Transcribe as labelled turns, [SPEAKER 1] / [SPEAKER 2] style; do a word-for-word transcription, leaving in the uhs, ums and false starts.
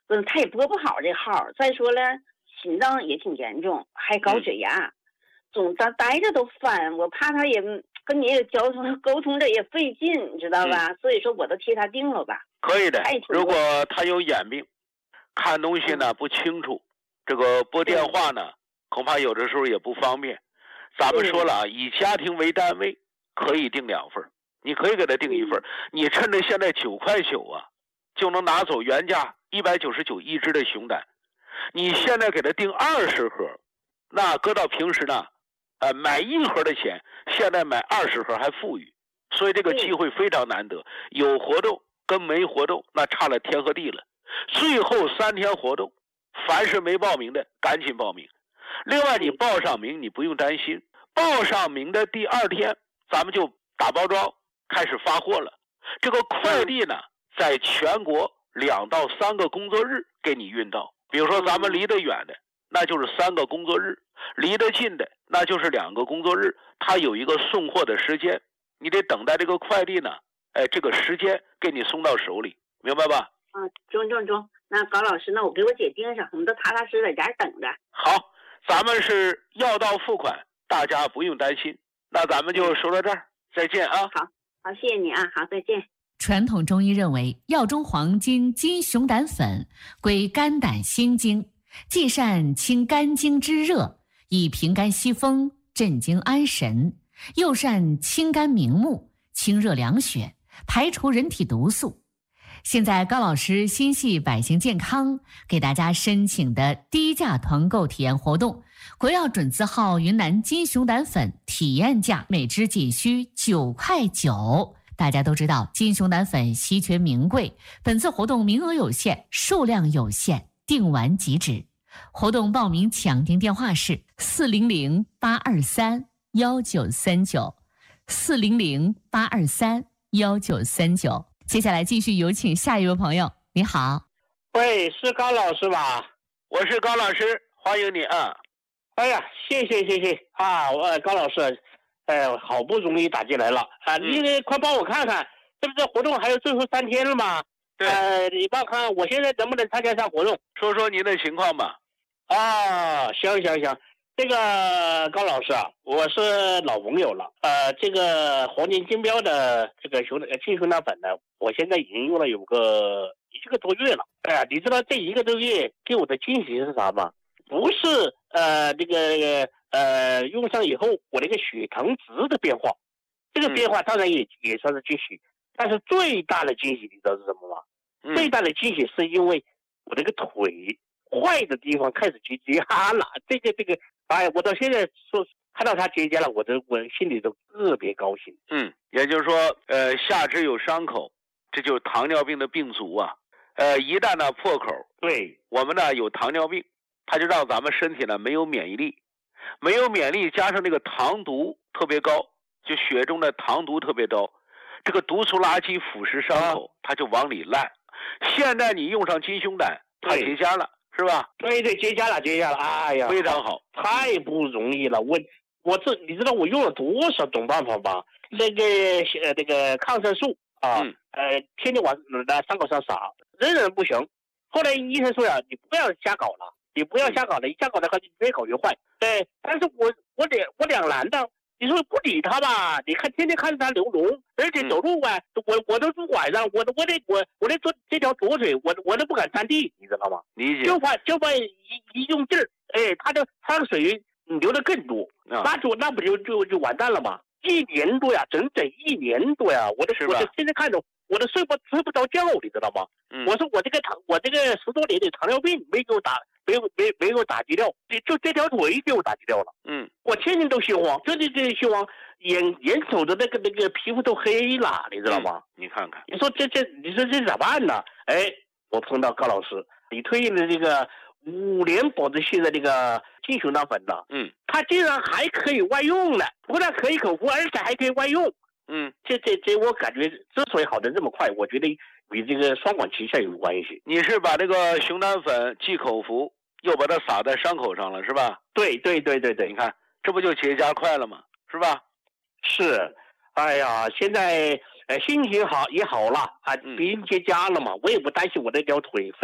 [SPEAKER 1] 嗯，他也拨不好这号。再说了，心脏也挺严重，还高血压，总他待着都烦，我怕他也跟你也交通沟通着也费劲，你知道吧？嗯、所以说我都替他定了吧。
[SPEAKER 2] 可以的。如果他有眼病，看东西呢不清楚，这个拨电话呢，恐怕有的时候也不方便。咱们说了啊，以家庭为单位，可以订两份，你可以给他订一份。你趁着现在九块九啊，就能拿走原价一百九十九一支的熊胆。你现在给他订二十盒，那搁到平时呢，呃，买一盒的钱，现在买二十盒还富裕，所以这个机会非常难得。有活动跟没活动，那差了天和地了。最后三天活动，凡是没报名的，赶紧报名。另外，你报上名，你不用担心。报上名的第二天，咱们就打包装，开始发货了。这个快递呢，在全国两到三个工作日给你运到。比如说，咱们离得远的，那就是三个工作日；离得近的，那就是两个工作日。它有一个送货的时间，你得等待这个快递呢，哎，这个时间给你送到手里，明白吧？
[SPEAKER 1] 嗯，中中中。那高老师，那我给我姐盯上，我们都踏踏实实在家等着。
[SPEAKER 2] 好。咱们是药到付款，大家不用担心。那咱们就说到这儿，再见啊！
[SPEAKER 1] 好，好，谢谢你啊，好，再见。
[SPEAKER 3] 传统中医认为，药中黄金金熊胆粉归肝胆心经，既善清肝经之热，以平肝息风、镇惊安神；又善清肝明目、清热凉血，排除人体毒素。现在高老师心系百姓健康，给大家申请的低价团购体验活动，国药准字号云南金熊胆粉体验价每支仅需九块九。大家都知道金熊胆粉稀缺名贵，本次活动名额有限，数量有限，订完即止。活动报名抢订电话是四零零八二三幺九三九，四零零八二三幺九三九。接下来继续有请下一位朋友。你好，
[SPEAKER 4] 喂，是高老师吧？
[SPEAKER 2] 我是高老师，欢迎你啊！
[SPEAKER 4] 哎呀，谢谢谢谢啊！我高老师，哎，好不容易打进来了啊！你、嗯、快帮我看看，这不是活动还有最后三天了吗？
[SPEAKER 2] 对，
[SPEAKER 4] 呃，你帮我看看我现在能不能参加上活动？
[SPEAKER 2] 说说您的情况吧。
[SPEAKER 4] 啊，行行行。这个高老师啊，我是老朋友了。呃，这个黄金金标的这个熊金熊胆粉呢，我现在已经用了有个一个多月了。哎呀，你知道这一个多月给我的惊喜是啥吗？不是呃这个呃用上以后我那个血糖值的变化，这个变化当然也、嗯、也算是惊喜，但是最大的惊喜你知道是什么吗？嗯、最大的惊喜是因为我这个腿坏的地方开始结痂了，这个这个。哎，我到现在说看到他结痂了，我都我心里都特别高兴。
[SPEAKER 2] 嗯，也就是说，呃，下肢有伤口，这就是糖尿病的病足啊。呃，一旦呢破口，
[SPEAKER 4] 对
[SPEAKER 2] 我们呢有糖尿病，它就让咱们身体呢没有免疫力，没有免疫力加上那个糖毒特别高，就血中的糖毒特别高，这个毒素垃圾腐蚀伤口，它就往里烂。现在你用上金熊胆，它结痂了。是吧？
[SPEAKER 4] 对对，结痂了，结痂了，哎呀，
[SPEAKER 2] 非常好，
[SPEAKER 4] 太不容易了。我我这你知道我用了多少种办法吧？那个呃那个抗生素啊，嗯、呃天天往那伤口上撒，仍然不行。后来医生说呀，你不要瞎搞了，你不要瞎搞了，一瞎搞的话你越搞越坏。对，但是我我两我两难的。你说不理他吧？你看天天看着他流脓，而且走路啊，嗯、我我都拄拐杖，我我得我我得做这条左腿，我我都不敢沾地，你知道吗？
[SPEAKER 2] 理解。
[SPEAKER 4] 就怕就怕一一用劲儿，哎，他的他的水流的更多，啊、那就那不就就就完蛋了吗？一年多呀，整整一年多呀，我的我的现在看着我都睡不睡不着觉，你知道吗？嗯、我说我这个糖我这个十多年的糖尿病没给我打。没有没没有打击掉，就这条腿给我打击掉了。嗯，我天天都心慌，这这这心慌，眼眼瞅着那个那个皮肤都黑了，你知道吗？
[SPEAKER 2] 嗯、你看看，
[SPEAKER 4] 你说这这，你说这咋办呢？哎，我碰到高老师，你推荐的这个五年保质期的这个金熊胆粉呢，嗯，它竟然还可以外用了，不但可以口服，而且还可以外用。嗯，这这这，我感觉之所以好的这么快，我觉得与这个双管齐下有关系。
[SPEAKER 2] 你是把这个熊胆粉既口服，又把它撒在伤口上了，是吧？
[SPEAKER 4] 对对对对对，
[SPEAKER 2] 你看这不就结痂快了吗？是吧？
[SPEAKER 4] 是，哎呀，现在呃心情好也好了啊，别人结痂了嘛，我也不担心我那条腿。